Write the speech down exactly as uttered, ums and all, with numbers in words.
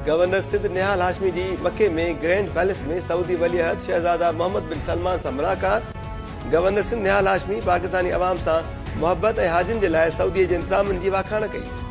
Governor Sindh निहाल हाशमी जी मके में grand palace में सऊदी वलीअहद शहज़ादा मोहम्मद बिन सलमान सां मुलाक़ात। गवर्नर सिंध निहाल हाशमी पाकिस्तानी अवाम सां मोहब्बत ऐं हाजिन जे लाइ सऊदीअ जे इंतज़ामनि जी वाखाण कई।